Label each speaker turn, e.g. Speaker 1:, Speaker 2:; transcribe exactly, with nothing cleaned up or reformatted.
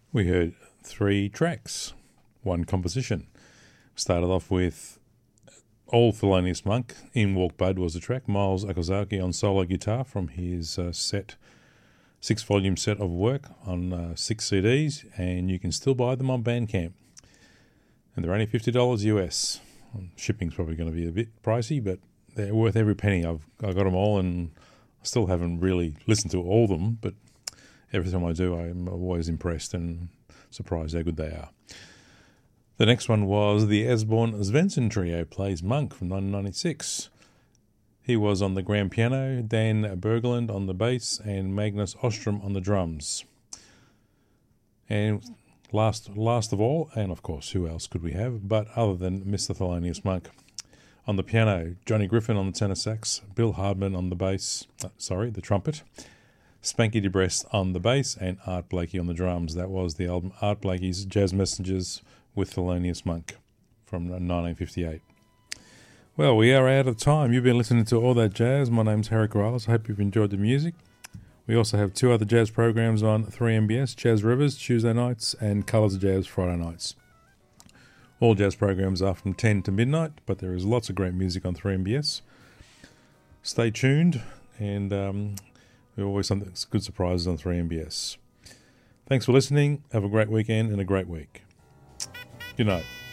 Speaker 1: We heard three tracks, one composition. Started off with All Thelonious Monk, In Walk Bud was the track. Miles Okazaki on solo guitar from his uh, set, six-volume set of work on uh, six C Ds, and you can still buy them on Bandcamp. And they're only fifty dollars U S. Shipping's probably going to be a bit pricey, but they're worth every penny. I've I got them all, and I still haven't really listened to all of them, but every time I do, I'm always impressed and surprised how good they are. The next one was the Osborne Svensson Trio plays Monk from nineteen ninety-six. He was on the grand piano, Dan Bergeland on the bass, and Magnus Ostrom on the drums. And last last of all, and of course, who else could we have, but other than Mister Thelonious Monk, on the piano, Johnny Griffin on the tenor sax, Bill Hardman on the bass, uh, sorry, the trumpet, Spanky DeBrest on the bass, and Art Blakey on the drums. That was the album Art Blakey's Jazz Messengers with Thelonious Monk from nineteen fifty-eight. Well, we are out of time. You've been listening to All That Jazz. My name's Harry Corrales. I hope you've enjoyed the music. We also have two other jazz programs on three M B S, Jazz Rivers Tuesday nights and Colours of Jazz Friday nights. All jazz programs are from ten to midnight, but there is lots of great music on three M B S. Stay tuned, and um, there are always some good surprises on three M B S. Thanks for listening. Have a great weekend and a great week. Good night.